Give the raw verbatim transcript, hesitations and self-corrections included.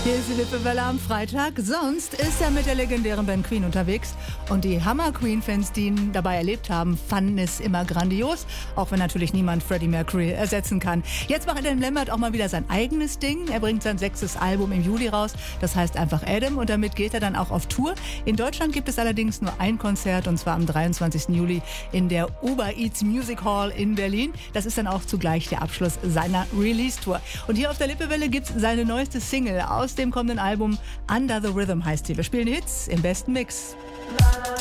Hier ist die Lippewelle am Freitag. Sonst ist er mit der legendären Band Queen unterwegs. Und die Hammer-Queen-Fans, die ihn dabei erlebt haben, fanden es immer grandios. Auch wenn natürlich niemand Freddie Mercury ersetzen kann. Jetzt macht Adam Lambert auch mal wieder sein eigenes Ding. Er bringt sein sechstes Album im Juli raus. Das heißt einfach Adam. Und damit geht er dann auch auf Tour. In Deutschland gibt es allerdings nur ein Konzert. Und zwar am dreiundzwanzigsten Juli in der Uber Eats Music Hall in Berlin. Das ist dann auch zugleich der Abschluss seiner Release-Tour. Und hier auf der Lippewelle gibt es seine neueste Single aus dem kommenden Album Under the Rhythm heißt sie. Wir spielen Hits im besten Mix.